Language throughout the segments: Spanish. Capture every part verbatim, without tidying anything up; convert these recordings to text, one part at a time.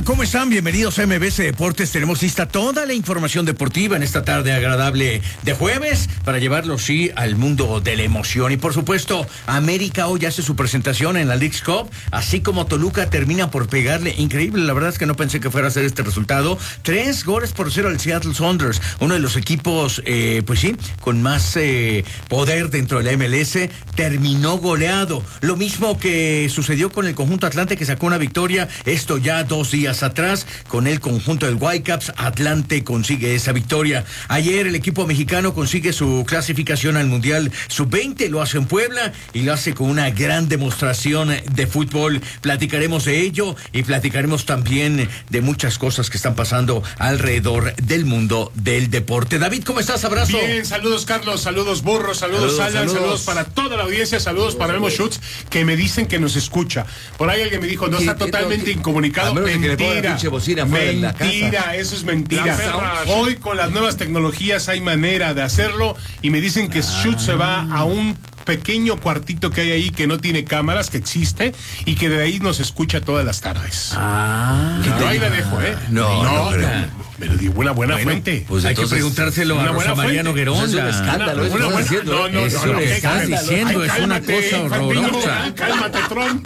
Hola, ¿cómo están? Bienvenidos a M B C Deportes. Tenemos lista toda la información deportiva en esta tarde agradable de jueves para llevarlo, sí, al mundo de la emoción. Y por supuesto, América hoy hace su presentación en la Leagues Cup, así como Toluca termina por pegarle. Increíble, la verdad es que no pensé que fuera a ser este resultado. Tres goles por cero al Seattle Sounders, uno de los equipos, eh, pues sí, con más eh, poder dentro de la M L S, terminó goleado. Lo mismo que sucedió con el conjunto Atlante, que sacó una victoria, esto ya dos días atrás, con el conjunto del Whitecaps. Atlante consigue esa victoria. Ayer el equipo mexicano consigue su clasificación al Mundial sub veinte, lo hace en Puebla y lo hace con una gran demostración de fútbol. Platicaremos de ello y platicaremos también de muchas cosas que están pasando alrededor del mundo del deporte. David, ¿cómo estás? Abrazo. Bien, saludos Carlos, saludos Burro, saludos, saludos Alan, saludos. saludos para toda la audiencia, saludos, saludos para Memo Schutz, que me dicen que nos escucha. Por ahí alguien me dijo, no está totalmente incomunicado. Mentira, mentira, eso es mentira. Hoy con las nuevas tecnologías hay manera de hacerlo y me dicen que Schutz se va a un pequeño cuartito que hay ahí que no tiene cámaras, que existe y que de ahí nos escucha todas las tardes. Ah, no, ahí la dejo, ¿eh? No, no, no pero me lo dio una buena bueno, fuente. Pues hay que preguntárselo a Rosa María Noguerón. Pues es un escándalo, una, una buena, diciendo, no, no, eso no, no, le estás cálmate, diciendo, ay, es una cálmate, cosa horrorosa. Cálmate, Trump.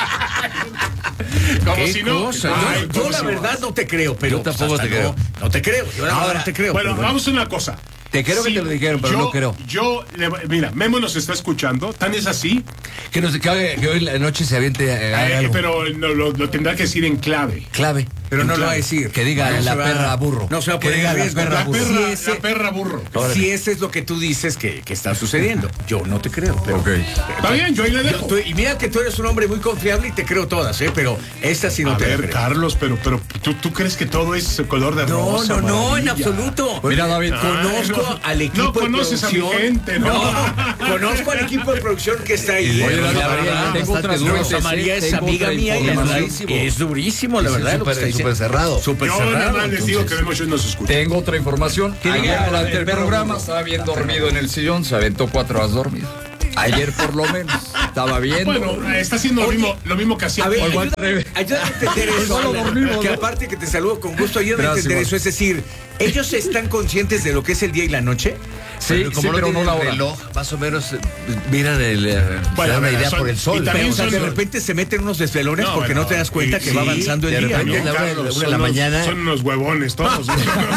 Como ¿Qué si no. cosa? Ay, yo yo la si verdad no. no te creo, pero yo tampoco te creo. No, no te creo. Yo ahora no te creo. Bueno, bueno, vamos a una cosa. Te creo sí, que te lo dijeron, pero yo, no creo. Yo, mira, Memo nos está escuchando, tan es así. Que, nos, que, que hoy la noche se aviente. Eh, eh, pero no, lo, lo tendrá que decir en clave. Clave. Pero no clave. lo va a decir. Que diga no la va, perra burro. No se va a poner que diga la perra La burro. perra, si ese, la perra burro. Si ese es lo que tú dices que, que está sucediendo, yo no te creo. Pero, okay. Está bien, yo ahí le dejo. Yo, tú, y mira que tú eres un hombre muy confiable y te creo todas, ¿eh? Pero esta sí no a te ver, creo. Carlos, pero, pero ¿tú, tú crees que todo es color de No, rosa? no, no, maravilla? en absoluto. Mira, David, conozco no, al equipo no de conoces producción. A mi gente, ¿no? no, conozco al equipo de producción que está ahí. Oye, la, la verdad, tengo otras Rosa María es amiga mía y la verdad es durísimo, la verdad. Súper super cerrado. Súper Yo cerrado. nada más les digo que Memo nos escucha. Tengo otra información. Ayer durante el programa estaba bien dormido en el sillón, se aventó cuatro horas dormido. Ayer por lo menos estaba viendo. Bueno, está haciendo lo mismo, lo mismo que hacía. A ver, Paul. ayúdame, ayúdame a entender eso. Solo dormimos, que ¿no? aparte que te saludo con gusto, ayúdame a Gracias, entender igual. eso. Es decir, ¿ellos están conscientes de lo que es el día y la noche? Sí, pero como sí, pero no tienen la hora. reloj, más o menos miran el, eh, Bueno, se dan una a ver, idea son- por el sol. y también Pero, o sea, son- de repente se meten unos desvelones No, porque bueno, no te das cuenta y- que va sí, avanzando el de día, repente ¿no? la una- Carlos, la una de son la unos- mañana. Son unos huevones todos.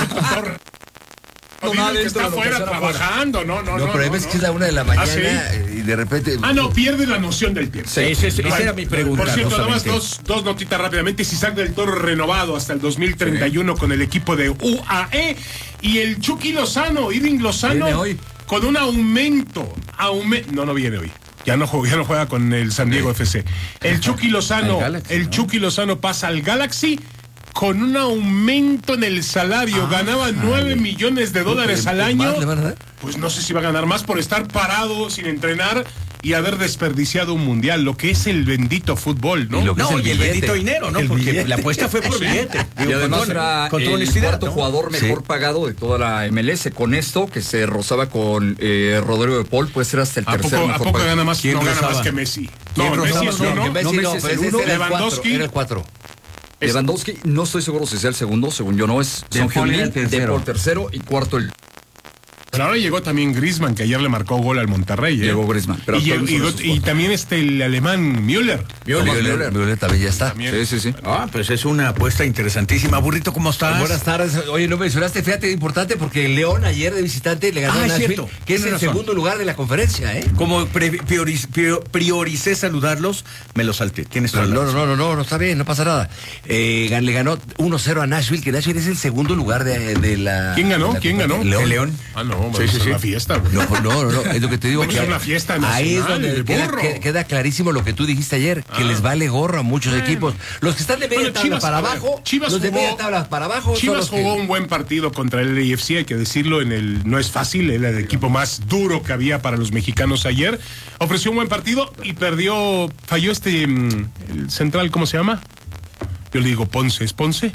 No, nada que dentro está de lo que afuera será trabajando, no, no, no. No, pero hay no, veces no. que es la una de la mañana ¿Ah, sí? y de repente. Ah, no, pierde la noción del tiempo. Sí, ese- esa Bueno, era mi pregunta. Por cierto, no nada más solamente. dos, dos notitas rápidamente. Isaac del Toro renovado hasta el dos mil treinta y uno con el equipo de U A E. Y el Chucky Lozano, Irving Lozano, Viene hoy. con un aumento. Aume no, no viene hoy. Ya no, juega, ya no juega con el San Diego F C. El Chucky Lozano, Al Galaxy, el ¿no? Chucky Lozano pasa al Galaxy con un aumento en el salario. Ah, Ganaba nueve millones de dólares al año. ¿Más le van a dar? Pues no sé si va a ganar más por estar parado sin entrenar y haber desperdiciado un mundial, lo que es el bendito fútbol, ¿no? Y lo que No, es el y el billete. bendito dinero, ¿no? El Porque billete. la apuesta fue por billete. Y Digo, además con- era con toda el honestidad, cuarto ¿no? jugador mejor Sí. pagado de toda la M L S. Con esto, que se rozaba con eh, Rodrigo de Paul, puede ser hasta el ¿A tercer poco, ¿a mejor poco pagado. gana más, ¿Quién no gana rozaba? más que Messi? ¿Quién No, Messi rozaba? es No, uno. que Messi No, no, Messi es pero el ese uno. era el cuatro, Lewandowski. era el cuatro. Es- Lewandowski, no estoy seguro si sea el segundo, según yo no es. De Son Paul era el Heung-min, De tercero. Paul tercero y cuarto el Pero ahora llegó también Griezmann, que ayer le marcó gol al Monterrey. ¿eh? Llegó Griezmann, pero y, llegó- actualmente y- son esos y cuatro. también este el alemán Müller. Müller, Müller, Müller también ya está. También. Sí, sí, sí. Ah, pues es una apuesta interesantísima. Burrito, ¿cómo estás? Buenas tardes. Oye, no mencionaste, fíjate, importante porque el León ayer de visitante le ganó Ah, a es Nashville, cierto. que es Tienes el razón. segundo lugar de la conferencia, ¿eh? Como pre- prioriz- prior- prioricé saludarlos, me los salté. Tienes toda No, la no, razón. no, no, no, no está bien, no pasa nada. Eh, gan- le ganó uno cero a Nashville, que Nashville es el segundo lugar de, de la. ¿Quién ganó? de la ¿Quién ganó? conferencia. El León. Ah, no, Sí, sí, sí, es sí. una fiesta, güey. No, pues, no, no, no, es lo que te digo. Pues que es una fiesta ahí es nacional, donde el queda, burro. que- queda clarísimo lo que tú dijiste ayer, que les vale gorro a muchos equipos. Los que están de media Bueno, tabla Chivas, para a ver, abajo, Chivas los de jugó- media tabla para abajo son Chivas los jugó que... un buen partido contra el L A F C, hay que decirlo, en el no es fácil, era el equipo más duro que había para los mexicanos ayer. Ofreció un buen partido y perdió, falló este, mm, el central, ¿cómo se llama? Yo le digo Ponce, ¿es Ponce?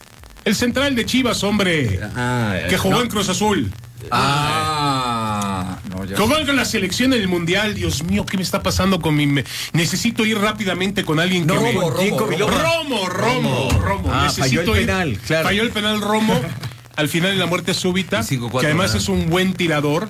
El central de Chivas, hombre, Ah, que jugó no. en Cruz Azul. Ah, no, ya. ¿Cómo con la selección en el Mundial? Dios mío, ¿qué me está pasando con mi... Me... Necesito ir rápidamente con alguien no, que Romo, me... Romo, Romo, Romo, Romo, Romo. Ah, Necesito falló el ir... penal, claro. Falló el penal Romo, al final de la muerte súbita, que además es un buen tirador.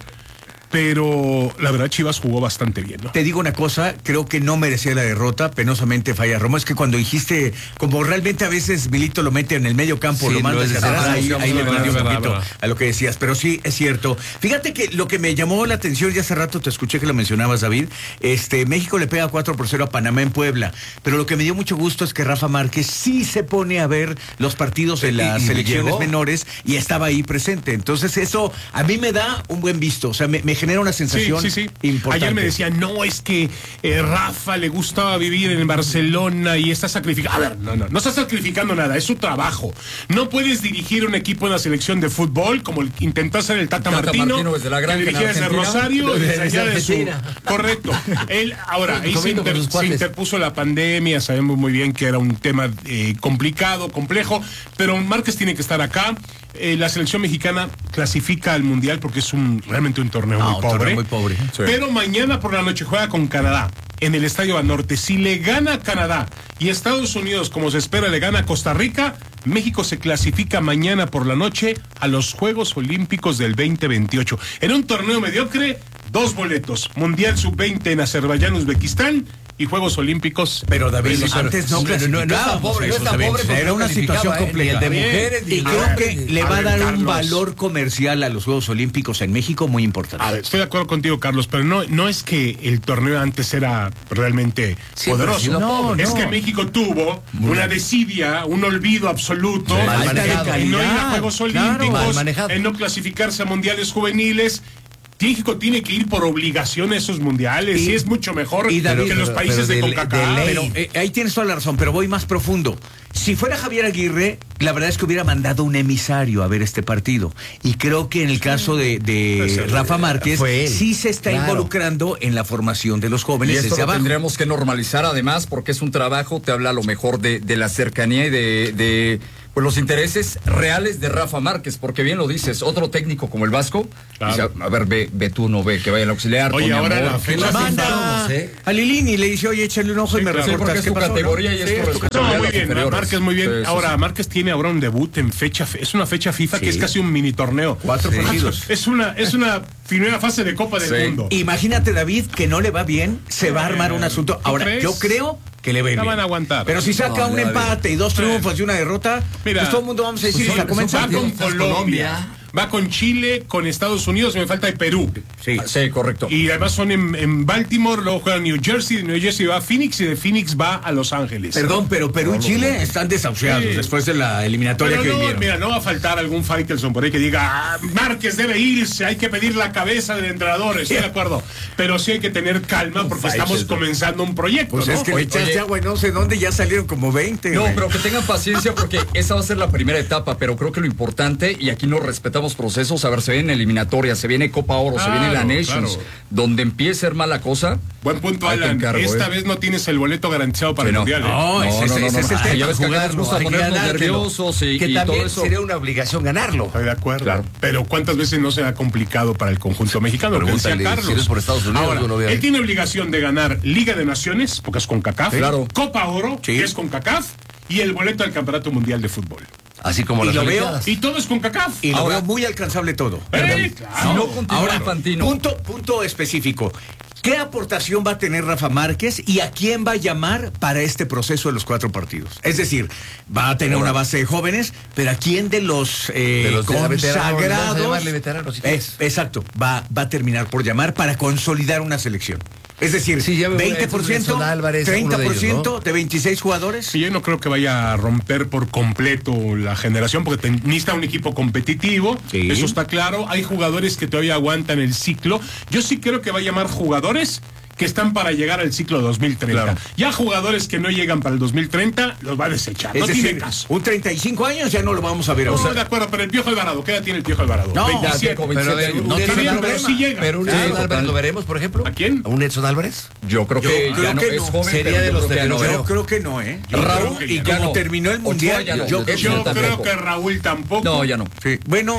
Pero la verdad Chivas jugó bastante bien, ¿no? Te digo una cosa, creo que no merecía la derrota, penosamente falla Romo. Es que cuando dijiste, como realmente a veces Milito lo mete en el medio campo, sí, lo manda no atrás, ahí, ahí le perdí un poquito a lo que decías, pero sí, es cierto. Fíjate que lo que me llamó la atención, ya hace rato te escuché que lo mencionabas, David, este, México le pega cuatro por cero a Panamá en Puebla, pero lo que me dio mucho gusto es que Rafa Márquez sí se pone a ver los partidos de las selecciones menores y estaba ahí presente. Entonces eso a mí me da un buen visto, o sea, me, me genera una sensación sí, sí, sí. importante. Ayer me decían, no, es que eh, Rafa le gustaba vivir en Barcelona y está sacrificando. A ver, no, no, no está sacrificando nada, es su trabajo. No puedes dirigir un equipo en la selección de fútbol como el, intentó hacer el Tata, Tata Martino, Martino desde la Granja, que dirigía desde Rosario, desde, desde allá de su... Correcto. Él, ahora, ahí se, inter, se interpuso la pandemia, sabemos muy bien que era un tema eh, complicado, complejo, pero Márquez tiene que estar acá. Eh, la selección mexicana clasifica al Mundial porque es un realmente un torneo no, muy pobre. Muy pobre. Sí. Pero mañana por la noche juega con Canadá en el Estadio Banorte. Si le gana a Canadá y Estados Unidos, como se espera, le gana a Costa Rica, México se clasifica mañana por la noche a los Juegos Olímpicos del veinte veintiocho. En un torneo mediocre, dos boletos. Mundial sub veinte en Azerbaiyán, Uzbekistán y Juegos Olímpicos. Pero David, antes no clasificábamos. No, no, no, pobre, no está pobre, era una situación compleja. De mujeres, y creo que le va a dar un valor comercial a los Juegos Olímpicos en México muy importante. A ver, estoy de acuerdo contigo, Carlos, pero no, no es que el torneo antes era realmente sí, poderoso. No, no. Es que México tuvo una desidia, un olvido absoluto sí, mal manejado, en no ir a Juegos Olímpicos, claro, en no clasificarse a mundiales juveniles. México tiene que ir por obligación a esos mundiales y, y es mucho mejor y David, que los países pero, pero de, de CONCACAF. Pero eh, ahí tienes toda la razón, pero voy más profundo. Si fuera Javier Aguirre, la verdad es que hubiera mandado un emisario a ver este partido. Y creo que en el caso de, de Rafa Márquez, sí se está claro. involucrando en la formación de los jóvenes. Y esto desde lo abajo. Tendríamos que normalizar además, porque es un trabajo, te habla a lo mejor de, de la cercanía y de... de pues los intereses reales de Rafa Márquez, porque bien lo dices, otro técnico como el Vasco, claro. dice, a ver, ve, ve tú, no ve, que vaya al auxiliar. Oye, ahora amor, la fecha manda ¿eh? a Lilini y le dice, oye, échale un ojo sí, y me claro, reportas. Sí, porque es tu categoría ¿no? y es sí, tu No, muy bien, Márquez muy bien. Sí, ahora, sí, sí. Márquez tiene ahora un debut en fecha, es una fecha FIFA sí. que es casi un mini torneo. Cuatro sí. partidos. Es una, es una primera fase de Copa del sí. Mundo. Imagínate, David, que no le va bien, se va a armar un asunto. Ahora, crees? yo creo... que le va bien. van a aguantar. Pero si saca no, un empate bien. y dos triunfos y una derrota, Mira, pues todo el mundo vamos a decir, pues está comenzando. Va con Colombia, Colombia, va con Chile, con Estados Unidos, me falta de Perú. Sí, sí, correcto. Y además son en, en Baltimore, luego juegan New Jersey, de New Jersey va a Phoenix y de Phoenix va a Los Ángeles. Perdón, pero Perú y Chile están desahuciados sí. después de la eliminatoria pero que no, vivieron. Mira, no va a faltar algún Faitelson por ahí que diga, ah, Márquez debe irse, hay que pedir la cabeza del entrenador, estoy de acuerdo. Pero sí hay que tener calma porque estamos comenzando un proyecto. Pues ¿no? es que le echaste agua y no sé dónde ya salieron como veinte. No, güey. pero que tengan paciencia porque esa va a ser la primera etapa, pero creo que lo importante, y aquí no respetamos procesos, a ver, se viene eliminatoria, se viene Copa Oro, claro, se viene la Nations, claro. donde empiece a ser mala cosa. Buen punto, Alan. Encargo, Esta eh. vez no tienes el boleto garantizado para sí, el Mundial. No, ¿eh? no, ese, no, no, ese no, es el tema. Ya ves que nos gusta ponernos nerviosos y, que y también todo eso. Sería una obligación ganarlo. Estoy de acuerdo. Claro. Pero ¿cuántas veces no se ha complicado para el conjunto mexicano? Lo que decía Carlos. Si eres por Estados Unidos, Ahora, no él tiene obligación de ganar Liga de Naciones, porque es CONCACAF, claro. Copa Oro, sí. que es CONCACAF, y el boleto al Campeonato Mundial de Fútbol. Así como y las lo veo, y todo es CONCACAF. Y Ahora, lo veo muy alcanzable todo. Eh, claro. Si no continúa Ahora, Infantino. Punto, punto específico. ¿Qué aportación va a tener Rafa Márquez y a quién va a llamar para este proceso de los cuatro partidos? Es decir, va a tener una base de jóvenes, pero ¿a quién de los, eh, de los consagrados? Veteranos, veteranos, es, exacto, va, va a terminar por llamar para consolidar una selección. Es decir, sí, veinte por ciento, Álvarez, treinta por ciento de, ellos, ¿no? de veintiséis jugadores. Sí, yo no creo que vaya a romper por completo la generación, porque te, necesita un equipo competitivo, sí. eso está claro. Hay jugadores que todavía aguantan el ciclo. Yo sí creo que va a llamar jugadores que están para llegar al ciclo dos mil treinta. Claro. Ya jugadores que no llegan para el dos mil treinta los va a desechar. Es no decir, tiene caso. Un treinta y cinco años ya no lo vamos a ver. No, o sea, de acuerdo, pero el Piojo Alvarado, ¿qué edad tiene el Piojo Alvarado? No, veintisiete, pero, de, no tiene bien, pero sí llega. Pero un Edson Álvarez lo veremos, por ejemplo. ¿A quién? ¿A un Edson Álvarez? Yo creo que, yo creo ya no, que es no. joven, Sería de los de no, yo creo que no, ¿eh? Yo Raúl, y como no. terminó el Mundial, no. yo, yo creo que Raúl tampoco. No, ya no. Sí. Bueno,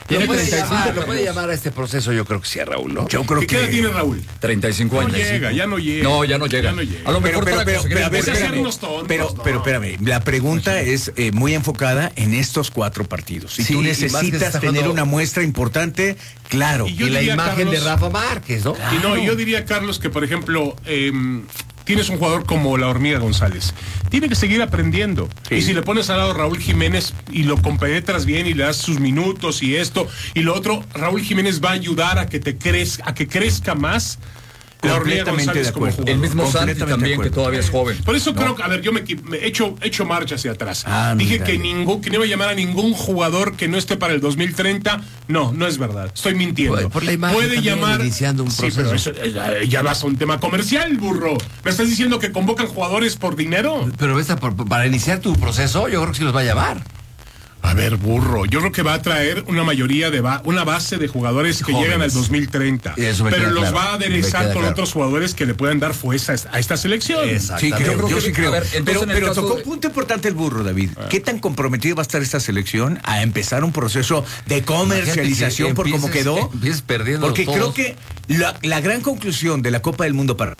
Lo puede, llamar, lo puede llamar a este proceso, yo creo que sí, a Raúl, ¿no? Yo creo que... ¿Qué edad tiene Raúl? treinta y cinco años. No llega, ya no llega. No, ya no llega. Ya no llega. A lo mejor pero, para pero, conseguir pero, el pero, beso. espérame, tontos, pero, no. pero espérame, la pregunta es eh, muy enfocada en estos cuatro partidos. Y Sí, tú y más que se necesitas está tener jugando- una muestra importante, claro. Y yo Y la diría, imagen de Carlos- Rafa Márquez, ¿no? Y no, yo diría, Carlos, que por ejemplo, eh, tienes un jugador como la Hormiga González. Tiene que seguir aprendiendo. Sí. Y si le pones al lado a Raúl Jiménez y lo compenetras bien y le das sus minutos y esto y lo otro, Raúl Jiménez va a ayudar a que te crezca, a que crezca más la Hormiga Completamente González de como acuerdo. jugador. El mismo Santi Completamente de también, que acuerdo. todavía es joven. Por eso ¿no? creo que, a ver, yo me, equi- me he hecho, he hecho marcha hacia atrás. Ah, Dije mira. que ningún, que no iba a llamar a ningún jugador que no esté para el dos mil treinta. No, no es verdad. Estoy mintiendo. Por- por la imagen Puede también, llamar. iniciando un Sí, pero proceso. eso, eh, ya vas a un tema comercial, burro. ¿Me estás diciendo que convocan jugadores por dinero? Pero esta, por- para iniciar tu proceso, yo creo que sí los va a llamar. A ver, burro, yo creo que va a traer una mayoría de ba- una base de jugadores que Jóvenes. llegan al dos mil treinta. Y eso me Pero queda los claro. va a Me aderezar queda con claro. otros jugadores que le puedan dar fuerza a esta- a esta selección. Sí, creo, yo sí creo. a ver, entonces, pero en el pero caso tocó de- un punto importante el burro, David. ¿Qué tan comprometido va a estar esta selección a empezar un proceso de comercialización por cómo Empieces- quedó? empieces perdiendo Porque todos. creo que la, la gran conclusión de la Copa del Mundo para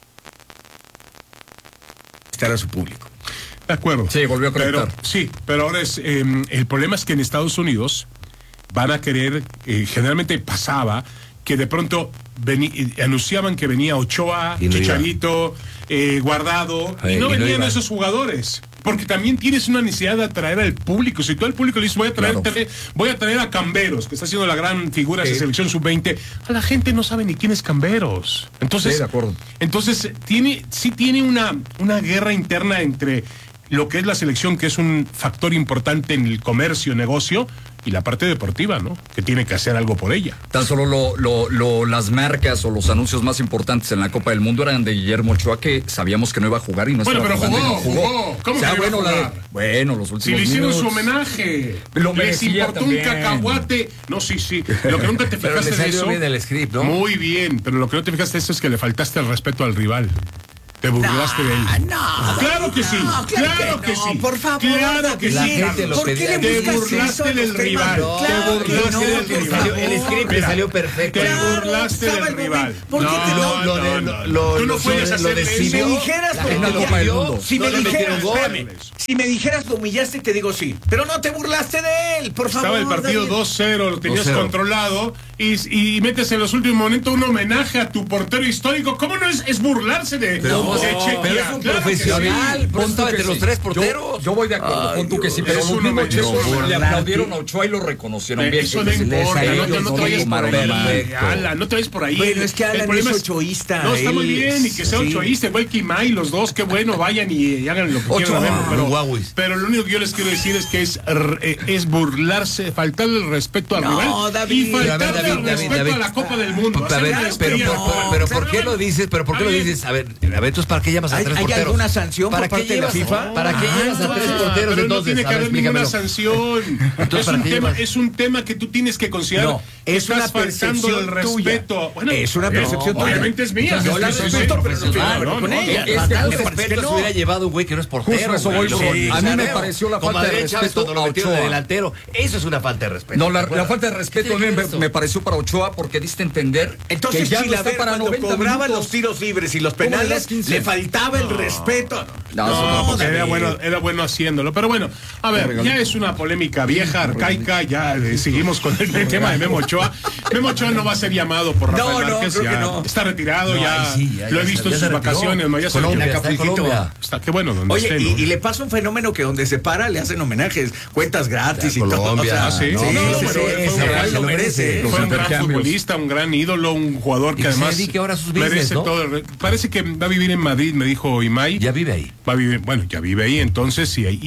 estar a su público. De acuerdo. Sí, volvió a pero, conectar. Sí, pero ahora es, eh, el problema es que en Estados Unidos van a querer, eh, generalmente pasaba, que de pronto veni- eh, anunciaban que venía Ochoa, Y no Chicharito, eh, Guardado, Eh, y no y no venían iban. esos jugadores. Porque también tienes una necesidad de atraer al público. Si tú al público le dices, voy a traer, Claro. tele- voy a traer a Camberos, que está haciendo la gran figura de Sí. esa selección sub veinte, a la gente no sabe ni quién es Camberos. Entonces, Sí, de acuerdo. entonces tiene, sí tiene una, una guerra interna entre lo que es la selección, que es un factor importante en el comercio, negocio, y la parte deportiva, ¿no? Que tiene que hacer algo por ella. Tan solo lo, lo, lo- las marcas o los anuncios más importantes en la Copa del Mundo eran de Guillermo Ochoa, que sabíamos que no iba a jugar y no Bueno, estaba pero jugando jugó, y no jugó. ¿Cómo O sea, que no iba a bueno, la de- jugar? bueno, los Si últimos le hicieron minutos. su homenaje, Lo les merecía importó también. un cacahuate. No, sí, sí. Lo que nunca te Pero fijaste le de salió eso. bien el script, ¿no? Muy bien, pero lo que no te fijaste de eso es que le faltaste el respeto al rival. Te burlaste de él. No, Claro que sí, no, claro que no, sí. por favor. Claro que La sí. gente lo ¿Por qué pedía. le Te buscas burlaste eso a los del temas? rival. No, Te claro que burlaste no, del por rival. favor. El script le Mira, salió perfecto. Te Claro, burlaste estaba del el rival. momento. ¿Por qué No, te- no, lo de- no, lo- Tú no lo- puedes lo hacer decidió. Si me eso. dijeras La lo gente lo humillas- Copa del Mundo. si me No le dijeras, metieron gol. espérame, si me dijeras lo humillaste, te digo sí. Pero no te burlaste de él, por favor. Estaba el partido David. dos cero, lo tenías dos cero. controlado y, y metes en los últimos momentos un homenaje a tu portero histórico. ¿Cómo no es, es burlarse de, Pero- de Chequia? pero es un Claro que sí. profesional. Por eso Pon tú estaba que entre los sí. tres Yo- porteros. Yo, voy de acuerdo, Ay, pon tú que sí, Dios. pero Es los un mismos homenaje. chicos No, le burlarte. aplaudieron a Ochoa y lo reconocieron Eh, bien. Eso no que se les importa, salió no, te- no te vayas por ahí. Perfecto. Ala, no te vayas por ahí. Bueno, es que El Alan problema es ochoísta, No, está muy él- bien, y que sea sí. ochoísta, igual que Imai, los dos, qué bueno, vayan y, y hagan lo que quieran. Ochoa, sabemos, pero, Guauis. pero lo único que yo les quiero decir es que es, r- eh, es burlarse, faltarle el respeto al No, rival David. y Pero a ver, faltarle David, el David, respeto David. a la Copa del Mundo. A ver, Hacer pero, maestría. pero, pero, pero, ¿por qué bueno, lo dices? ¿Pero por qué lo está bien. dices? A ver, a ver, entonces, ¿para qué llamas a ¿Hay- tres hay porteros? alguna sanción ¿Para por qué parte de la llevas- FIFA? ¿Para qué Ah, llevas a tres porteros pero entonces? no tiene que A ver, haber ninguna explícamelo. sanción. Entonces, es, ¿para un qué tema, llevas? es un tema que tú tienes que considerar. No, que es estás una faltando el percepción tuya. respeto. Bueno, Es una percepción tuya. Obviamente es mía. Yo la Sí, sí, respeto, sí, pero no estoy de no, acuerdo no, con no, ella. no. Es Faltarle que respeto respeto no. se hubiera llevado un güey que no es portero. Justo eso güey. voy, Lo Burro. que A mí me sabemos. pareció la Como falta de Adrián Chávez respeto cuando lo a metieron de Ochoa. delantero. Eso es una falta de respeto. No, la, ¿te acuerdas? la falta de respeto a mí ¿Qué tiene me, que ver me eso? pareció para Ochoa porque diste a entender Entonces, que ya no está Chilaver, para cuando noventa cobraban minutos. los tiros libres y los ¿Cómo le das penales, quince? le faltaba el respeto. No, No, eso porque era David. bueno, era bueno haciéndolo. Pero bueno, a ver, ya es una polémica vieja, arcaica. Ya eh, seguimos con el, el tema de Memo Ochoa. Memo Ochoa no va a ser llamado por No, Rafael no, Márquez. creo ya que no. está retirado, No, ya, ahí sí, ya- lo he ya visto se- en ya sus se retiró. vacaciones. No, ya se Colombia, retiró. está en Acapulquito. Colombia. Está, qué bueno, donde Oye, esté, y, ¿no? y le pasa un fenómeno que donde se para le hacen homenajes, cuentas gratis Ya, y todo. Colombia. O sea, Ah, sí. no, Sí, no, sí, pero sí, fue sí, un sí, gran- sí, lo sí, merece. sí, Fue un gran intercambios. futbolista, un gran ídolo, un jugador que Y que se además dedique ahora a sus business, merece ¿no? todo el re- Parece que va a vivir en Madrid, me dijo Imai. Ya vive ahí. Va a vivir, bueno, ya vive ahí entonces y, y,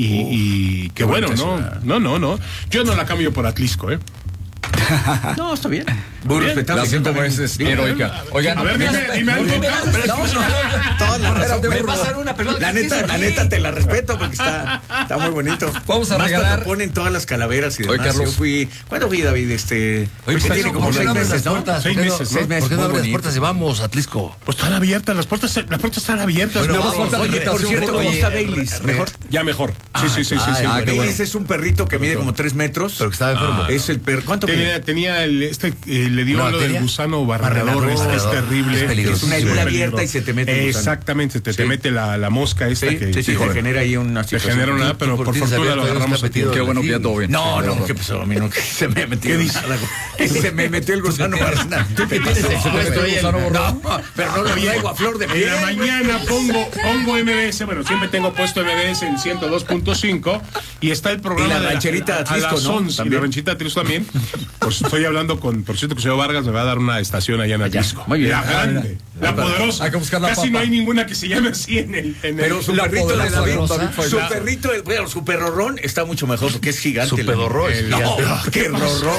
y qué bueno, bonita ¿no? ciudad. No, no, no. Yo no la cambio por Atlisco, ¿eh? No, está bien. Muy respetable. Las cinco veces heroica. Oigan, a ver, dime, dime algo. Me pasan una pelota. La neta, la neta te la respeto porque está, está muy bonito. Vamos a Más regalar. Ponen todas las calaveras y demás. Oye, Carlos. Yo fui. ¿Cuándo fui, David? Este. Oye, pues, tiene como seis meses, ¿no? Seis meses, Seis meses. ¿Por qué no muy abres las bonito. puertas y vamos a Atlisco? Pues están abiertas, las puertas, las puertas están abiertas. Bueno, no, vamos, oye, por cierto, ¿cómo está Baileys? ¿Mejor? Ya mejor. Sí, sí, sí, sí. sí. Ah, Baileys es un perrito que mide como tres metros. Pero que estaba enfermo. Es el perro. ¿Cuánto Tenía, mide? tenía el, este, eh, le dio ¿Una lo del bacteria? gusano barrenador, es, es terrible. Es peligroso. Una herida peligro. abierta y se te mete el gusano. Exactamente, te, te Sí. mete la, la mosca esta Sí, que, sí, sí, que te genera ahí una te situación. genera una, pero ¿Por por qué fortuna sabía lo que agarramos está a tiempo. Qué bueno que ya todo bien. No, no, ¿qué pasó? A mí no, que se me metió. ¿Qué dices? Se me metió el gusano barrenador. ¿Tú qué tienes el supuesto ahí? No, pero no lo traigo a flor de piel. En la mañana pongo, pongo M B S, bueno, siempre tengo puesto M B S en ciento dos punto cinco y está el programa Y la de rancherita a, a Atlisco, las ¿no? once, y También. la rancherita Atlisco también. Pues estoy hablando con, por cierto, que el señor Vargas me va a dar una estación allá en Atlisco. Muy bien. La grande, la poderosa. Hay que buscar la Casi papa. no hay ninguna que se llame así en el... En Pero el, su la perrito de poderosa David, Rosa. su perrito, el- bueno, su perrorrón está mucho mejor porque es gigante. Su el- pedorrón es el- No, gigante. qué rorrón.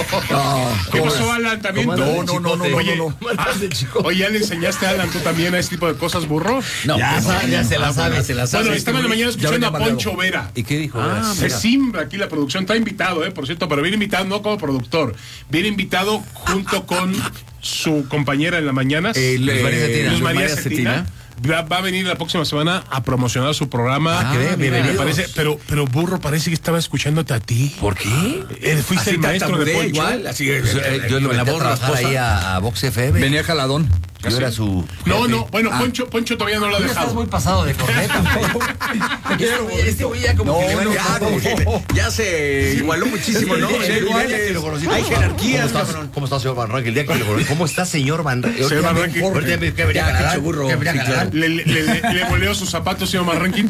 ¿Qué pasó, Alan? También ¿Cómo tú. andas, No, no, no, no, chicote? oye, ¿Cómo andas, ah, chico? oye, ya le enseñaste a Alan tú también a este tipo de cosas, burro. No, Ya, pues, sabe, ya se la sabe, se la sabe. Bueno, estaba en la mañana escuchando a venía Poncho Vera. ¿Y qué dijo? Ah, Se simbra aquí la producción, está invitado, eh, por cierto, pero viene invitado no como productor, viene invitado junto con su compañera en la mañana, Eh, Luz María Cetina. Luz María María Cetina. Cetina. Va, va a venir la próxima semana a promocionar su programa. Ah, qué bien, Me bienvenidos. parece, pero, pero burro, parece que estaba escuchándote a ti. ¿Por qué? Eh, fuiste Así el maestro de tartamudea Poncho. igual, así eh, Yo, eh, yo lo con metí a voz trabajar rasposa. ahí a, a Vox F M. Venía jaladón. Yo era su. No, jefe. no, bueno, Ah, Poncho, Poncho todavía no lo ha tú estás muy dejado. pasado de corneta. Este güey- Este güey ya como que le vale Ya, madre. como que ya se igualó muchísimo, ¿no? El día- el día que lo conocí, Hay ¿cómo jerarquías, estás? cabrón. ¿Cómo está, señor Van Ranking? El día que lo conocí. ¿Cómo está, señor Van Ranking? Señor Van Ranking. Ahorita me- que venía Ya, a ganar, qué burro. que venía a Sí, ganar. claro. Le, le, le, le boleó sus zapatos, señor Marranquín.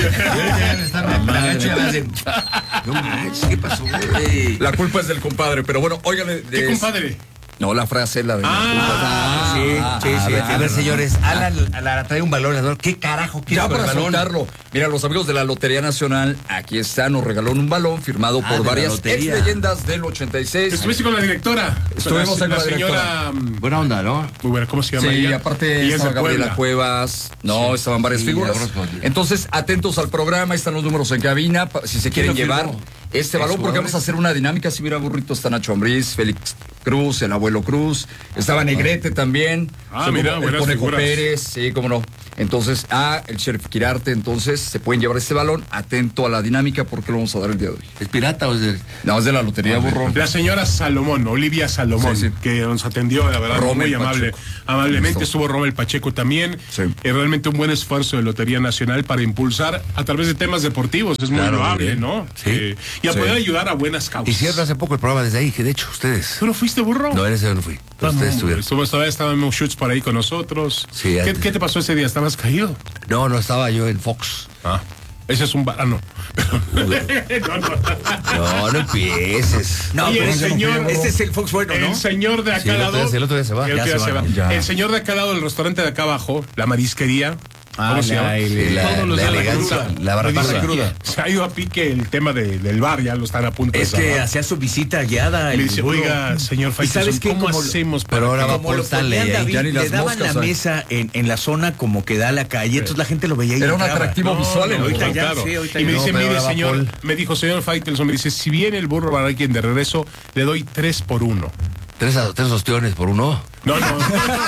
No manches, ¿qué pasó, güey? La culpa es del compadre, pero bueno, óigale. ¿Qué es- compadre? No, la frase es la de. Ah, Sí, sí, a sí. ver, a tiene ver, razón. señores, Alan la trae un balón, Alan. ¿Qué carajo quiere Ya con para el balón? soltarlo. Mira, los amigos de la Lotería Nacional, aquí está, nos regaló un balón firmado Ah, por de la varias lotería. ex leyendas del ochenta y seis. Estuviste con la directora. Estuvimos la, con la señora. mm, Buena onda, ¿no? Muy buena, ¿cómo se llama Sí, ella? aparte Ella es estaba de Gabriela Puebla. Cuevas. No, estaban varias Sí, figuras. la conozco. Entonces, atentos al programa, están los números en cabina, pa- si se quieren ¿Quién lo llevar firmó? este balón, porque vamos a hacer una dinámica. Si mira, burrito, está Nacho Ambriz, Félix Cruz, el abuelo Cruz, estaba Negrete también. Ah, Son mira, como el buenas Conejo figuras. Pérez, sí, cómo no. Entonces, ah, el Sheriff Quirarte, entonces, se pueden llevar este balón, atento a la dinámica, porque lo vamos a dar el día de hoy. ¿Es pirata o es de.? No, es de la lotería, burro. La señora Salomón, Olivia Salomón, Sí, sí. que nos atendió, la verdad, Rommel muy amable. Pacheco. Amablemente Listo. estuvo Rommel Pacheco también. Sí. Eh, realmente un buen esfuerzo de Lotería Nacional para impulsar a través de temas deportivos. Es muy Claro, muy loable, bien. ¿no? Sí. Eh, y a Sí. poder ayudar a buenas causas. Hicieron hace poco el programa desde ahí, que de hecho ustedes. ¿Tú no fuiste burro? No, en ese no fui. Pero Ah, no, ustedes estuvieron. Estuvo, todavía estábamos Schutz por ahí con nosotros. Sí, ¿Qué, antes. qué te pasó ese día? ¿Estabas caído? No, no estaba yo en Fox. Ah, ese es un varano. no, no. No, no empieces. No, Oye, pero el ese- señor- Ese es el Fox bueno, ¿no? El señor de Sí, acá el al otro lado. día- el otro día se va. El, Ya otro día se se va, va. ya. El señor de acá al lado del restaurante de acá abajo, la marisquería. Ah, ¿Cómo se la- llama? el- la- Todos los la de la elegancia, cruda. la barra Me dice, cruda. Se ha ido a pique el tema de- del bar, ya lo están a punto Es de que cerrar. hacía su visita guiada. Le el dice, burro. oiga, señor ¿Y Faitelson, sabes qué? ¿cómo Como- hacemos para pero ahora que- va Como Paul lo Stanley ponían, ahí. David, Ya ni las le daban moscas la hay. mesa en, en la zona como que da a la calle, entonces la gente lo veía y Era un entraba. atractivo No, visual. no, en el ahorita burro. ya, claro. sí, ahorita y me ya. dice, No, pero mire, ahora va señor, Paul. me dijo, señor Faitelson, me dice, si viene el burro Barraquín de regreso, le doy tres por uno. Tres, tres ostiones por uno. No, no.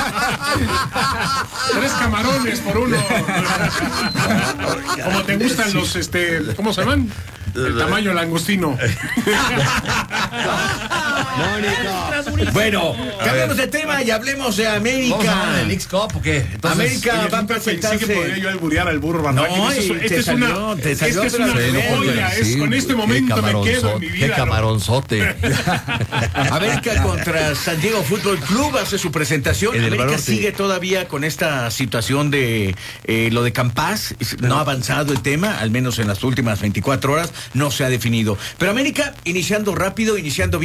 Tres camarones por uno. Como te gustan los, este, ¿cómo se llaman? El tamaño langostino. Bueno, cambiamos de tema y hablemos de ¿Vamos a América. hablar del X-Cup o qué? Entonces, América Oye, va a nunca pensé que podría presentarse. yo alburear al burro Barraquín. No, Esto es- y esta te es salió, una, te salió, esta es una pero- joya. Es, con este momento me quedo en mi vida. Qué ¿no? camaronzote. América contra San Diego Fútbol Club hace su presentación. En el América Banorte. sigue todavía con esta situación de eh, lo de Campás. No ha avanzado el tema, al menos en las últimas veinticuatro horas no se ha definido. Pero América iniciando rápido, iniciando bien.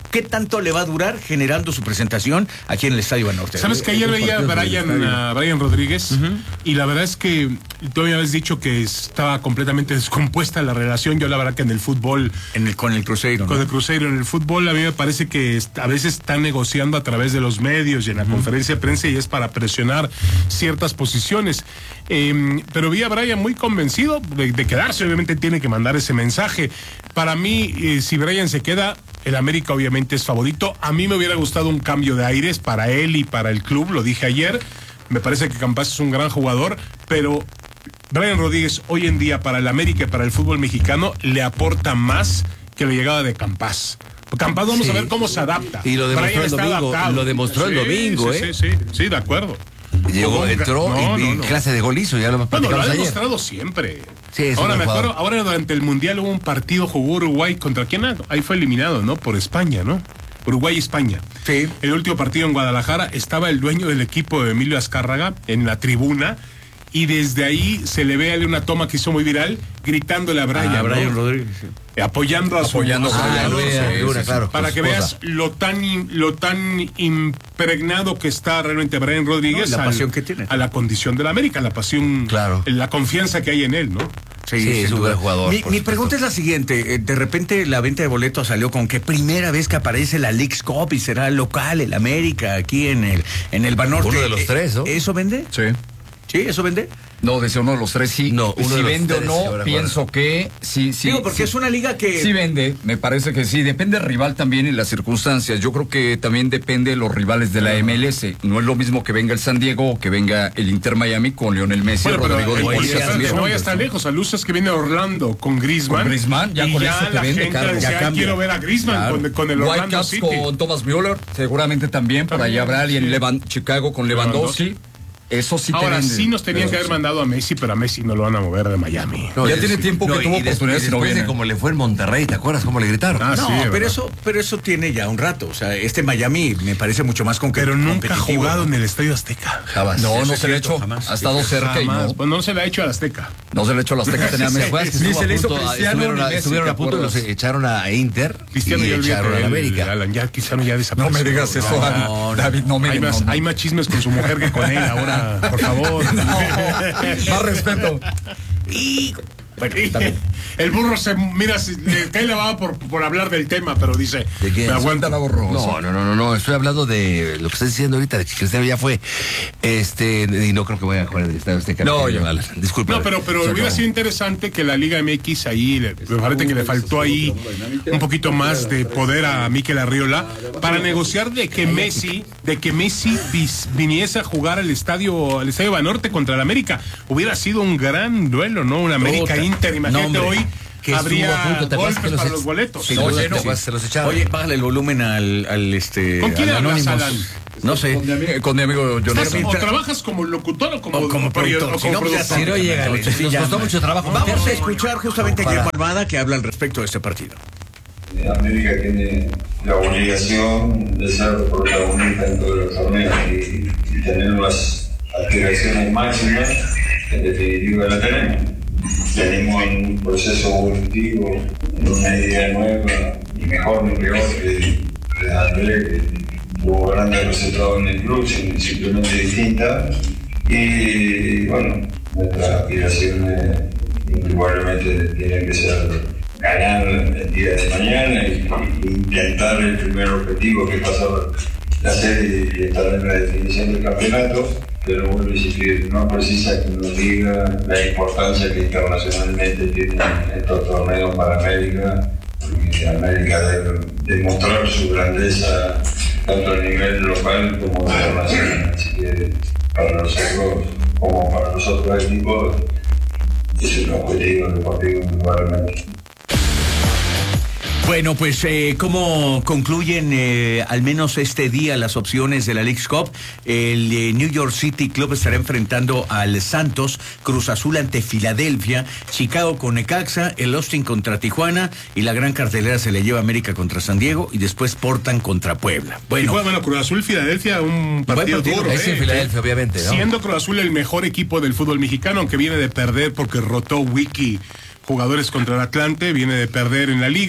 ¿Qué tanto le va a durar generando su presentación aquí en el Estadio Banorte? ¿Sabes que ayer veía a Brian, a Brian Rodríguez? Uh-huh. Y la verdad es que tú me habías dicho que estaba completamente descompuesta la relación. Yo la verdad que en el fútbol... En el, con el Cruzeiro. Con ¿no? el Cruzeiro. En el fútbol a mí me parece que a veces están negociando a través de los medios y en la uh-huh. conferencia de prensa y es para presionar ciertas posiciones. Eh, pero vi a Brian muy convencido de, de quedarse. Obviamente tiene que mandar ese mensaje. Para mí, eh, si Brian se queda... El América obviamente es favorito. A mí me hubiera gustado un cambio de aires para él y para el club, lo dije ayer. Me parece que Campás es un gran jugador, pero Brian Rodríguez hoy en día para el América y para el fútbol mexicano le aporta más que la llegada de Campás. Campás vamos sí. a ver cómo se adapta. Y lo demostró el domingo. Adaptado. Lo demostró sí, el domingo, sí, ¿eh? Sí, sí, sí, de acuerdo. Llegó, entró no, y, no, no. clase de gol hizo, ya lo hemos platicado. Bueno, lo ha ayer. demostrado siempre. Sí, ahora me acuerdo, ahora durante el Mundial hubo un partido, jugó Uruguay contra quién, ahí fue eliminado, ¿no? Por España, ¿no? Uruguay y España. Sí. El último partido en Guadalajara estaba el dueño del equipo de Emilio Azcárraga en la tribuna y desde ahí se le ve a una toma que hizo muy viral gritándole a Brian, ah, Brian ¿no? Rodríguez. Sí. Apoyando a su apoyando a su ah, no, sí, sí, sí, claro, para que veas lo tan lo tan impregnado que está realmente Brian Rodríguez no, la al, pasión que tiene. A la condición de la América, la pasión, claro. la confianza que hay en él, ¿no? Sí, sí es un buen jugador. Mi, mi pregunta es la siguiente, de repente la venta de boletos salió con que primera vez que aparece la Leagues Cup y será local el América aquí en el en el Banorte. Uno de los tres, ¿no? ¿Eso vende? Sí. ¿Sí? ¿Eso vende? No, desde uno de los tres sí. No, uno si de los vende tres, o no, pienso que sí, sí. Digo, porque sí, es una liga que... Sí vende, me parece que sí. Depende del rival también y las circunstancias. Yo creo que también depende de los rivales de la M L S. No es lo mismo que venga el San Diego o que venga el Inter Miami con Lionel Messi, bueno, Rodrigo de Paul. No vaya hasta lejos. A luces que viene Orlando con Griezmann. Con Griezmann, ya y con ya eso te la vende, gente claro. decía, Ya cambia. Quiero ver a Griezmann Claro. con, con el Orlando Whitecaps City. con Thomas Müller, seguramente también. Por allá habrá alguien. sí. Levan, Chicago con Lewandowski. Lewandowski. Eso sí Ahora te vende. sí nos tenían Pero que haber sí. mandado a Messi, pero a Messi no lo van a mover de Miami. No, ya es, tiene tiempo que no, tuvo y des, oportunidades y y no después viene. de como le fue en Monterrey, ¿te acuerdas cómo le gritaron? Ah, no, sí, pero ¿verdad? eso, pero eso tiene ya un rato. O sea, este Miami me parece mucho más con Pero nunca ha jugado en el Estadio Azteca. Jamás. No, no Eso se le ha es hecho. jamás. Ha estado cerca y Jamás. no. Pues no se le ha hecho al Azteca. No se le ha hecho a la Azteca. Tenía ¿Te acuerdas que Ni estuvo se le a hizo punto, Cristiano estuvieron, ni a, Messi, estuvieron ¿te a punto, los acuerdas? echaron a Inter Cristiano y ya echaron a la América. Alan, ya Cristiano ya desapareció. No me digas eso, No, David. no, David, no me hay más, no, no. hay más chismes con su mujer que con él ahora, por favor. No, más respeto. Y... Bueno, está bien. El burro se mira, se- le cae la baba por, por hablar del tema, pero dice, ¿De qué? me aguanta la borrosa. No, no, no, no, no, estoy hablando de lo que estás diciendo ahorita, de que Cristiano ya fue, este, y no creo que vaya a jugar en el Estadio Azteca. No, porque, yo- Alan, disculpa. No, pero, pero hubiera sido interesante que la Liga M X ahí, le- me parece que le faltó ahí un poquito más de poder a Mikel Arriola para negociar de que Messi, de que Messi vis- viniese a jugar al estadio, al estadio Banorte contra el América. Hubiera sido un gran duelo, ¿no? Un América Puta. Inter, imagínate No, hombre. hoy. Que estuvo Habría a punto, ¿te acuerdas golpes que los para ex- los boletos. Sí, No, no, lleno. no, se los echaron. Oye, bájale el volumen al, al este. ¿Con quién al hablas, Anonymous. Alan? No sé. Con mi amigo, con mi amigo John ¿Estás- Herman. ¿O trabajas como locutor o como, O como productor, o si no, como pues ya productor? Si no llega, Entonces, nos sí, costó llama. mucho trabajo Vamos a meterse. escuchar justamente a Para- Guillermo Almada que habla al respecto de este partido. América tiene la obligación de ser protagonista en todos los torneos y, y tener las aspiraciones máximas, en definitiva la tenemos. Tenemos en un proceso evolutivo, en una idea nueva, ni mejor ni peor que de André, que tuvo grandes resultados en el club, sim- simplemente distinta. Y bueno, nuestras aspiraciones indudablemente tienen que ser ganar el día de mañana y, y intentar el primer objetivo que es pasar la serie y estar en la definición del campeonato, pero vuelvo a insistir, no precisa que nos diga la importancia que internacionalmente tienen estos torneos para América, porque América debe demostrar su grandeza tanto a nivel local como internacional, así que para nosotros como para los otros equipos es un objetivo deportivo indudablemente. Bueno, pues, eh, ¿cómo concluyen eh, al menos este día las opciones de la Leagues Cup? El eh, New York City Club estará enfrentando al Santos, Cruz Azul ante Filadelfia, Chicago con Necaxa, el Austin contra Tijuana y la gran cartelera se le lleva América contra San Diego y después Portland contra Puebla. Y Bueno, juega, bueno, Cruz Azul, Filadelfia, un partido, partido, duro. Es en eh. Filadelfia, obviamente, ¿no? Siendo Cruz Azul el mejor equipo del fútbol mexicano, aunque viene de perder porque rotó Wiki jugadores contra el Atlante, viene de perder en la liga,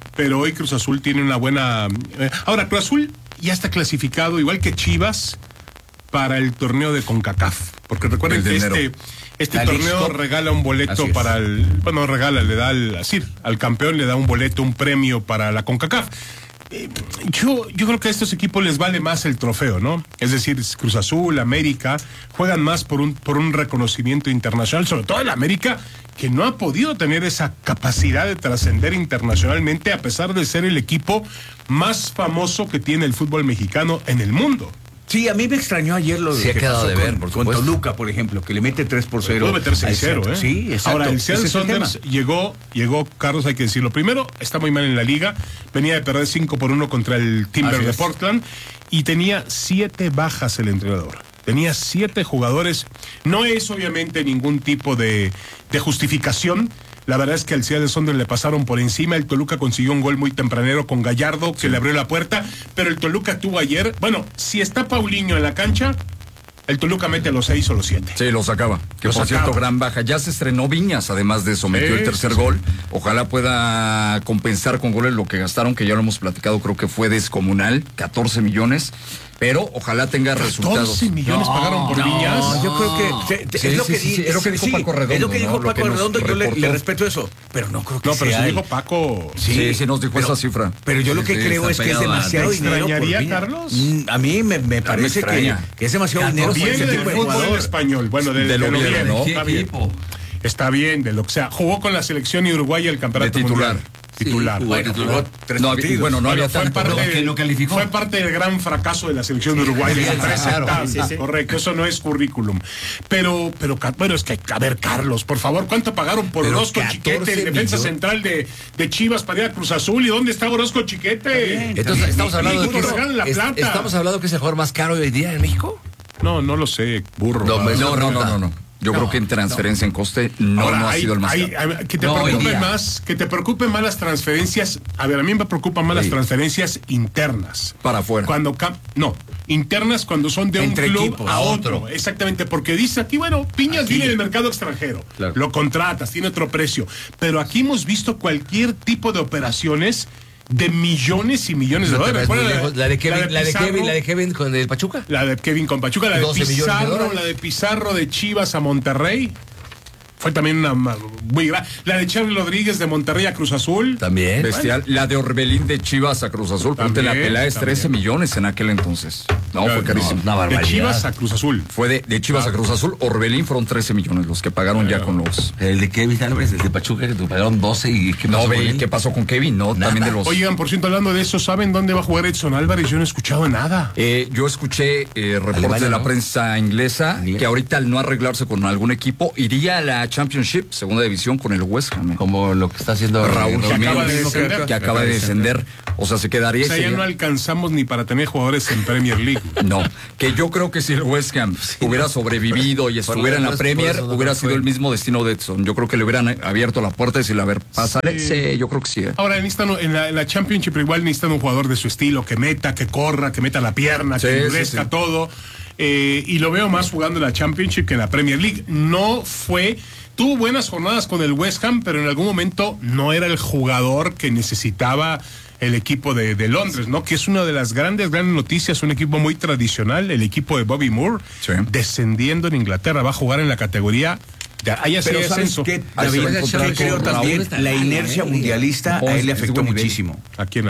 pero hoy Cruz Azul tiene una buena... Eh, ahora, Cruz Azul ya está clasificado, igual que Chivas, para el torneo de CONCACAF. Porque recuerden que este, este torneo regala un boleto para el... Bueno, regala, le da al, así, al campeón, le da un boleto, un premio para la CONCACAF. Eh, yo, yo creo que a estos equipos les vale más el trofeo, ¿no? Es decir, Cruz Azul, América, juegan más por un, por un reconocimiento internacional, sobre todo el América, que no ha podido tener esa capacidad de trascender internacionalmente a pesar de ser el equipo más famoso que tiene el fútbol mexicano en el mundo. Sí, a mí me extrañó ayer lo sí, que pasó de ver, con, con Toluca, por ejemplo, que le mete tres por cero. Pudo meter seis cero, ¿eh? Sí, exacto. Ahora, el Seattle Sounders llegó, llegó, Carlos, hay que decirlo. Primero, está muy mal en la liga. Venía de perder cinco por uno contra el Timber Así de es. Portland. Y tenía siete bajas el entrenador. Tenía siete jugadores. No es, obviamente, ningún tipo de, de justificación. La verdad es que al Seattle Sounders le pasaron por encima. El Toluca consiguió un gol muy tempranero con Gallardo, que sí. le abrió la puerta. Pero el Toluca tuvo ayer... Bueno, si está Paulinho en la cancha, el Toluca mete los seis o los siete. Sí, los acaba. Que los por acaba. Cierto, gran baja. Ya se estrenó Viñas, además de eso. Metió sí, el tercer sí, gol. Ojalá pueda compensar con goles lo que gastaron, que ya lo hemos platicado, creo que fue descomunal. catorce millones. Pero ojalá tenga resultados. catorce millones no, pagaron por no, Viñas. Yo creo que sí, es, lo que sí, sí, es lo que dijo sí, Paco Redondo. Es lo que dijo ¿no? Paco Redondo, yo le, le respeto eso. Pero no creo que no, pero sea. No, pero sí dijo Paco. Sí, sí, sí nos dijo pero, esa cifra. Pero yo lo que sí, creo es que es demasiado dinero. ¿Te extrañaría, Carlos? A mí me, me parece que, que es demasiado dinero. Viene del fútbol español. Bueno, del, de lo bien, bien, ¿no? Está bien. Está bien, de lo que sea. Jugó con la selección uruguaya el campeonato de titular. Mundial. Titular. Sí, bueno, titular. Tres no, bueno, no bueno, había fue tanto, parte, que lo calificó. Fue parte del gran fracaso de la selección sí, uruguaya. Claro, sí, sí, sí. Correcto, eso no es currículum. Pero, pero, bueno, es que, a ver, Carlos, por favor, ¿cuánto pagaron por pero Orozco Chiquete, el defensa millones. central de, de Chivas para ir a Cruz Azul? ¿Y dónde está Orozco Chiquete? Entonces, estamos hablando, de que es, la es, plata. ¿estamos hablando que es el jugador más caro hoy día en México? No, no lo sé, burro. No, no, no, no, no. no. Yo no, creo que en transferencia, no. en coste, no, Ahora, no ha hay, sido el más hay, hay, que te no, preocupe más, que te preocupen más las transferencias. A ver, a mí me preocupan más sí. las transferencias internas. Para afuera. Cuando no, internas cuando son de Entre un club equipos, a otro. otro. Exactamente, porque dice aquí, bueno, Piñas aquí. viene del mercado extranjero. Claro. Lo contratas, tiene otro precio. Pero aquí hemos visto cualquier tipo de operaciones de millones y millones de no dólares. Bueno, la, la, de Kevin, la, de Pizarro, la de Kevin, la de Kevin con el Pachuca. La de Kevin con Pachuca, la de Pizarro, la de Pizarro de Chivas a Monterrey. Fue también una muy grande. La de Charlie Rodríguez de Monterrey a Cruz Azul. También. Bestial. Bueno. La de Orbelín de Chivas a Cruz Azul. Ponte la Peláez, trece millones en aquel entonces. No, claro, fue carísimo. No, de Chivas a Cruz Azul. Fue de, de Chivas claro. a Cruz Azul. Orbelín fueron trece millones los que pagaron claro. ya con los. El de Kevin Álvarez, el de Pachuca, que pagaron doce. ¿Y qué pasó no, con ve, ¿qué pasó con Kevin? No, nada. También de los. Oigan, por cierto, hablando de eso, ¿saben dónde va a jugar Edson Álvarez? Yo no he escuchado nada. Eh, yo escuché eh, reportes Alemania, de la ¿no? prensa inglesa ¿Bien? que ahorita al no arreglarse con algún equipo iría a la Championship, segunda división con el West Ham. ¿eh? Como lo que está haciendo Raúl, que acaba de descender. Que, que acaba de descender. O sea, se quedaría. O sea, ya no alcanzamos ni para tener jugadores en Premier League. No, que yo creo que si el West Ham sí, hubiera sobrevivido y estuviera en la Premier, no hubiera sido el mismo destino de Edson. Yo creo que le hubieran abierto la puerta y decirle, a ver, pásale. Sí, sí yo creo que sí. ¿eh? Ahora, necesitan, en, la, en la Championship igual necesitan un jugador de su estilo, que meta, que corra, que meta la pierna, sí, que endurezca sí, sí. todo. Eh, y lo veo más jugando en la Championship que en la Premier League. No fue... Tuvo buenas jornadas con el West Ham, pero en algún momento no era el jugador que necesitaba el equipo de, de Londres, ¿no? Que es una de las grandes, grandes noticias, un equipo muy tradicional, el equipo de Bobby Moore, sí. descendiendo en Inglaterra, va a jugar en la categoría... De, ahí pero ¿sabes qué, David? Que creo también la inercia mundialista a él le afectó muchísimo. ¿A quién?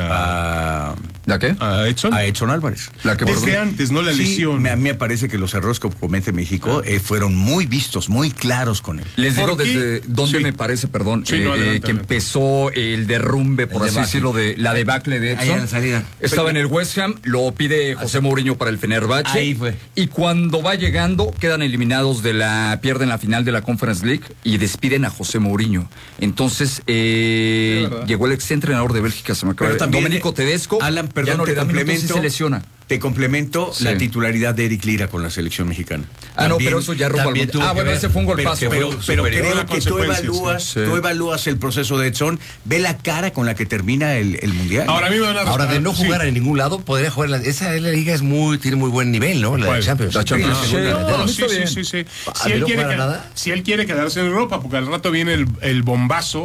A, ¿A qué? ¿A Edson? A Edson Álvarez. La que Desde antes, no la sí, lesión. A mí me parece que los errores que comete México eh, fueron muy vistos, muy claros con él. Les digo desde dónde sí. me parece, perdón, sí, eh, no, adelante, que adelante. empezó el derrumbe, por el así decirlo, de la debacle de Edson. En Estaba en el West Ham, lo pide José Mourinho para el Fenerbahce. Ahí fue. Y cuando va llegando, quedan eliminados de la, pierden la final de la Conference League y despiden a José Mourinho. Entonces, eh, sí, llegó el exentrenador de Bélgica, se me acaba de Domenico Tedesco. Alan, perdón, no te complemento. Se lesiona. Te complemento sí. la titularidad de Eric Lira con la selección mexicana. Ah, también, no, pero eso ya rumbo al mundial. Ah, bueno, ese fue un golpazo. Pero, pero, pero creo que tú evalúas, sí. tú evalúas el proceso de Edson, ve la cara con la que termina el, el mundial. Ahora, a mí me van a Ahora de no jugar sí. en ningún lado, podría jugar. La, esa la liga es muy, tiene muy buen nivel, ¿no? La ¿Cuál? de Champions. La Champions. Sí, no, sí, sí, sí, sí. Si él, quiere, si él quiere quedarse en Europa, porque al rato viene el, el bombazo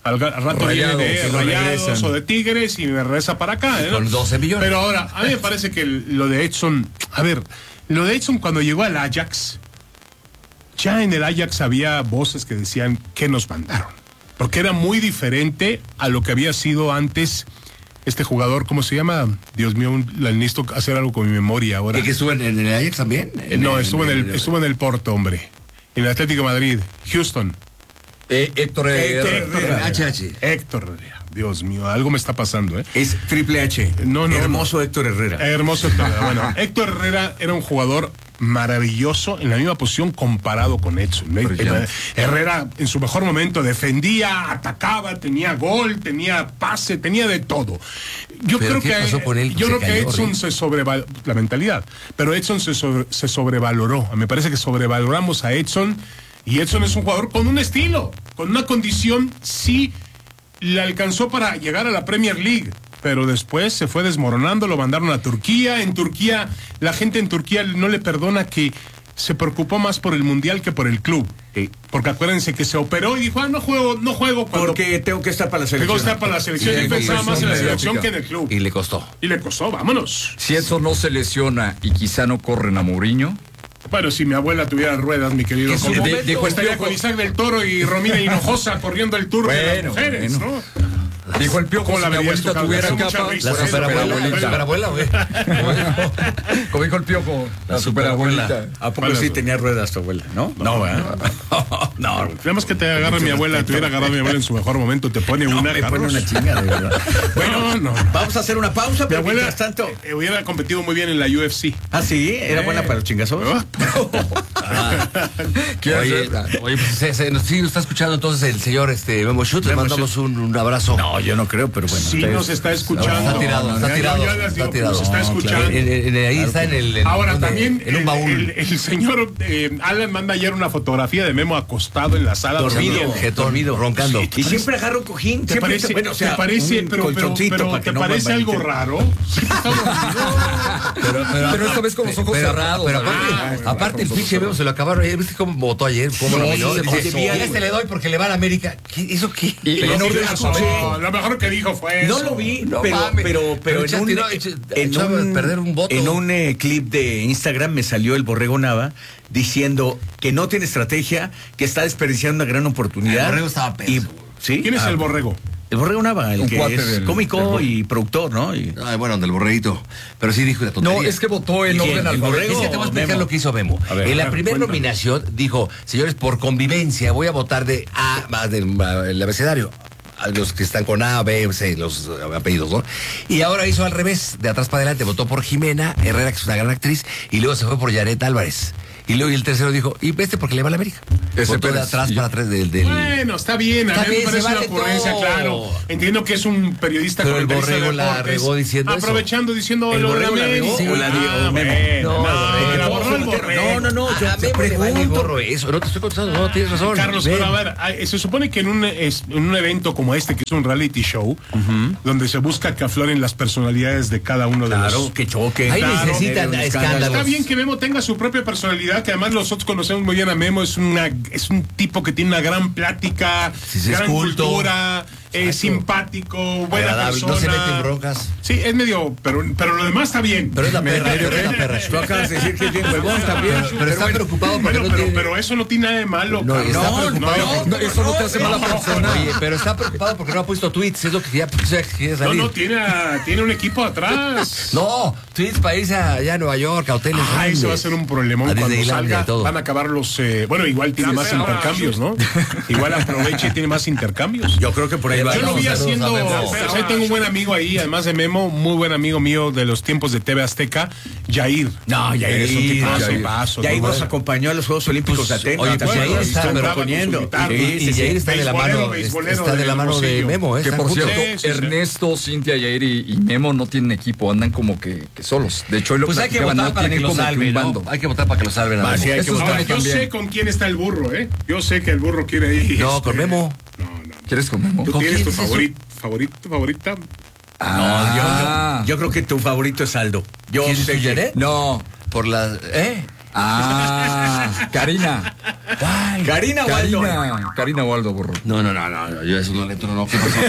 Al, al rato Rayados, viene de no Rayados o de Tigres y me regresa para acá. ¿eh? Con doce millones. Pero ahora, a mí me parece que lo de Edson, a ver, lo de Edson cuando llegó al Ajax, ya en el Ajax había voces que decían que nos mandaron. Porque era muy diferente a lo que había sido antes este jugador, ¿cómo se llama? Dios mío, un, necesito hacer algo con mi memoria ahora. ¿Y que estuvo en, en el Ajax también? En no, el, estuvo en el, el, estuvo en el Porto, hombre. En el Atlético de Madrid, Houston. Eh, Héctor Herrera. H H. Héctor Herrera. Dios mío, algo me está pasando, ¿eh? Es Triple H. No, no. Hermoso no. Héctor Herrera. Hermoso Héctor Herrera. Bueno, Héctor Herrera era un jugador maravilloso en la misma posición comparado con Edson. Brillante. Herrera en su mejor momento defendía, atacaba, tenía gol, tenía pase, tenía de todo. Yo ¿Pero creo qué que pasó con él? yo Se creo que cayó, Edson ¿sí? se sobrevaloró la mentalidad, pero Edson se, sobre, se sobrevaloró. Me parece que sobrevaloramos a Edson y Edson es un jugador con un estilo, con una condición, sí le alcanzó para llegar a la Premier League. Pero después se fue desmoronando, lo mandaron a Turquía. En Turquía, la gente en Turquía no le perdona que se preocupó más por el Mundial que por el club. Sí. Porque acuérdense que se operó y dijo, ah, no juego, no juego. Cuando Porque tengo que estar para la selección. tengo que estar para la selección. Y Él le- pensaba y más en la le- selección que en el club. Y le costó. Y le costó, vámonos. Si eso no se lesiona y quizá no corren a Mourinho. Bueno, si mi abuela tuviera ruedas, mi querido, Que su como momento dijo, estaría Piojo. con Isaac del Toro y Romina Hinojosa corriendo el tour de las Bueno, mujeres, bueno. ¿no? Dijo el Piojo, ¿Cómo la si mi verías abuelita tú, tuviera Carlos? capa. Mucha risa. La Por eso, superabuela. pero- La superabuela, güey. Como dijo el Piojo, la superabuelita. ¿A poco ¿Cuál sí es? tenía ruedas tu abuela? ¿No? No, ¿verdad? No. Tenemos que te agarre mi abuela, te hubiera agarrado mi abuela en su mejor momento, te pone No, una, me pone Carlos. una chinga, de verdad. Bueno, Bueno, no. vamos a hacer una pausa, Mi pero abuela mientras tanto. eh, hubiera competido muy bien en la U F C. Ah, sí, era buena para los chingazos. ¿Qué Oye, hacer? oye, pues se, se, nos, sí, nos está escuchando entonces el señor este, Memo Schutz. Le Memo mandamos un, un abrazo. No, yo no creo, pero bueno. Sí ustedes- nos está escuchando. Está tirado, No, está ya- tirado. ya les Está digo que tirado. nos está No, escuchando. En- en- en- ahí está en el. en- Ahora ¿dónde? también En un el- baúl. El, el señor eh, Alan manda ayer una fotografía de Memo acostado en la sala Dormido, dormido. Jetón, dormido. roncando. Sí, y siempre agarra un cojín. ¿Te siempre- parece, bueno, o sea, te parece un pero, pero, colchoncito pero para que ¿te no parece vuelvan- algo raro? Pero, Pero esta vez con los ojos pero- cerrados. Pero ¿no? aparte, Ah, bueno, aparte el con los pinche ojos Memo se lo acabaron ayer. ¿Viste cómo votó ayer? ¿Cómo lo Sí, miró? se Dice, pasó. "Y a este le doy porque le va a la América". ¿Qué, ¿Eso qué? Y- y No, no sí, hubiera no, escuchado. lo mejor que dijo fue No eso. lo vi, No pero, mames. pero, pero, Pero en echa- un, tiró- echa- en echaba un- a perder un voto. en un eh, clip de Instagram me salió el Borrego Nava diciendo que no tiene estrategia, que está desperdiciando una gran oportunidad. El Borrego estaba pedo, Y- seguro. ¿sí? ¿Quién es Ah, el borrego? El Borrego Nava, el Un que cuate es del- cómico del- y productor, ¿no? Y- Ay, bueno, del borreguito. Pero sí dijo la tontería. No, es que votó en ¿Y quién? orden ¿El alfabético. borrego? Es que te voy a explicar Memo. lo que hizo Memo. A ver, en la a ver, primera cuéntame. nominación dijo, señores, por convivencia voy a votar de A, más del a, el abecedario. A los que están con A, B, C, los uh, apellidos, ¿no? Y ahora hizo al revés, de atrás para adelante, votó por Jimena Herrera, que es una gran actriz, y luego se fue por Yaret Álvarez. Y luego y el tercero dijo, y este porque le va a la América. Ese Votó de Pérez. atrás Y- para atrás del... del... Bueno, está bien, a Está mí me bien, parece se una vale ocurrencia, todo. claro. Entiendo que es un periodista Pero el comentarista de Borrego la deportes, regó diciendo eso. aprovechando diciendo ¿El lo de la Borrego la regó América. o la dio Ah, Memo? bueno, No, no, el Borrego. la borró el Borrego. No, no, no, yo a te Memo le vale pregunto. gorro eso. No te estoy contando, no, tienes razón. Carlos, Ven. pero a ver, hay- se supone que en un, es- en un evento como este, que es un reality show, donde se busca que afloren las personalidades de cada uno de Claro, los... que choque. Ahí Claro, necesitan un escándalos. Está bien que Memo tenga su propia personalidad, que además nosotros conocemos muy bien a Memo, es una es un tipo que tiene una gran plática, Sí, sí, es gran culto. cultura, eh, simpático, buena Agradable, persona. no se mete en broncas. Sí, es medio, pero, pero lo demás está bien. Pero es la perra, Pero- es la perra. Tú acabas de decir que es bien huevón también. Pero, pero está bueno, preocupado porque bueno, no pero, tiene... pero eso no tiene nada de malo. No, Carlos. está No, preocupado. no, No, eso no te hace mala persona. Oye, pero está preocupado porque no ha puesto tweets, es lo que ya quiere no, salir. no, tiene, a- tiene un equipo atrás. No, tweets para irse allá a Nueva York, a hoteles. Ah, grandes. eso va a ser un problemón A cuando Disneylandia salga. y todo. Van a acabar los... eh, bueno, igual tiene más intercambios, ¿no? Igual aprovecha y tiene más intercambios. Yo creo que por ahí va. Yo lo vi Saludos a haciendo... Memo. o sea, tengo un buen amigo ahí, además de Memo, muy buen amigo mío de los tiempos de T V Azteca, Yair. No, Yair, Es un tipazo, Yair. tipazo, Yair muy nos bueno. acompañó a los Juegos Olímpicos de Atenas. oye, pues también, Yair lo está, estuvo pero proponiendo. con su guitarra. Sí, sí, Y sí. Yair está de la Beisbolero, mano, beisbolero está de la del mano de hermosillo. Memo. ¿eh? Que Están por juntos. cierto, Sí, sí, sí. Ernesto, Cintia, Yair y, y Memo no tienen equipo, andan como que, que solos. De hecho, hoy lo Pues hay que platicaban, votar no para que tienen lo como que salven, un ¿no? bando. Hay que votar para que lo salven a Ah, Memo. sí, hay que Eso votar. Ahora, está yo también. sé con quién está el burro, ¿eh? Yo sé que el burro quiere ir. No, este, con Memo. No, no. ¿Quieres con Memo? ¿Tú ¿Con tienes quién tu es eso? favorito, favorito, favorita? No, Ah. yo, yo, yo creo que tu favorito es Aldo. Yo ¿Quién es sé tu que- Janet? No, Por la... ¿Eh? Ah, Karina. Ay, Karina Waldo. Karina, Karina Waldo, burro. No, no, no, no, yo eso no le entro, no. ¿Qué pasó?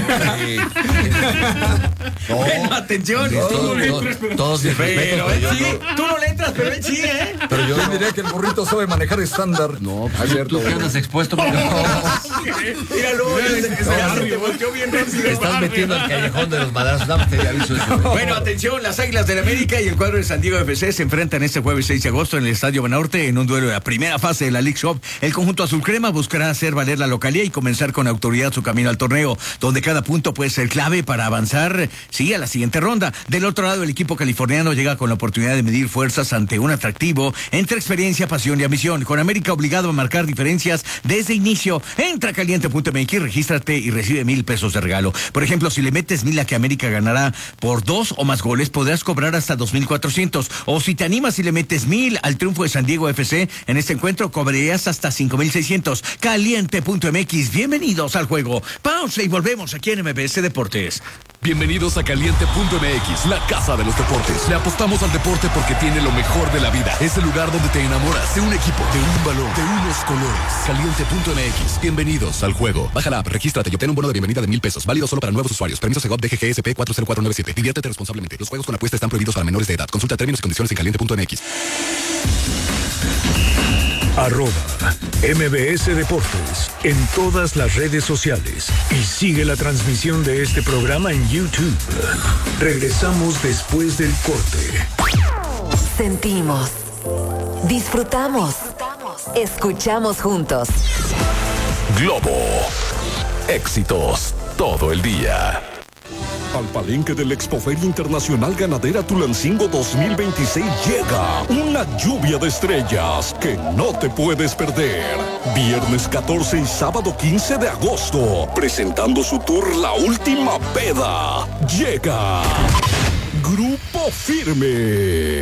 No, bueno, atención. Sí, no, todos, no le todos, entras, todos mis pero respetos, él pero sí. yo no. Tú no le entras, pero él sí, ¿eh? Pero yo Yo no. diría que el burrito sabe manejar estándar. No, pues, Abierto, tú que andas expuesto. Porque Míralo, se, se, se volteó bien rápido. te estás metiendo al callejón de los madrazos. Nada más te aviso eso. Bueno, atención, las Águilas del América y el cuadro de San Diego F C se enfrentan este jueves seis de agosto en el Estadio Banorte en un duelo de la primera fase de la League Cup. El conjunto azul crema buscará hacer valer la localía y comenzar con autoridad su camino al torneo, donde cada punto puede ser clave para avanzar, sí, a la siguiente ronda. Del otro lado, el equipo californiano llega con la oportunidad de medir fuerzas ante un atractivo entre experiencia, pasión y ambición. Con América obligado a marcar diferencias desde inicio, entra a caliente punto m x, regístrate y recibe mil pesos de regalo. Por ejemplo, si le metes mil a que América ganará por dos o más goles, podrás cobrar hasta dos mil cuatrocientos. O si te animas y le metes mil al triunfo de San Diego F C, en este encuentro cobrarías hasta cinco mil seiscientos. caliente punto m x, bienvenidos al juego. Pausa y volvemos aquí en M B S Deportes. Bienvenidos a caliente punto m x, la casa de los deportes. Le apostamos al deporte porque tiene lo mejor de la vida. Es el lugar donde te enamoras de un equipo, de un balón, de unos colores. caliente punto m x, bienvenidos al juego. Baja la app, regístrate y obtén un bono de bienvenida de mil pesos. Válido solo para nuevos usuarios. Permiso Segov D G G S P cuatro cero cuatro nueve siete. Diviértete responsablemente. Los juegos con apuesta están prohibidos para menores de edad. Consulta términos y condiciones en caliente punto m x. Arroba M B S Deportes en todas las redes sociales y sigue la transmisión de este programa en YouTube. Regresamos después del corte. Sentimos, disfrutamos, escuchamos juntos. Globo. Éxitos todo el día. Al palenque del Expoferia Internacional Ganadera Tulancingo dos mil veintiséis llega una lluvia de estrellas que no te puedes perder. Viernes catorce y sábado quince de agosto, presentando su tour La Última Peda. Llega Grupo Firme.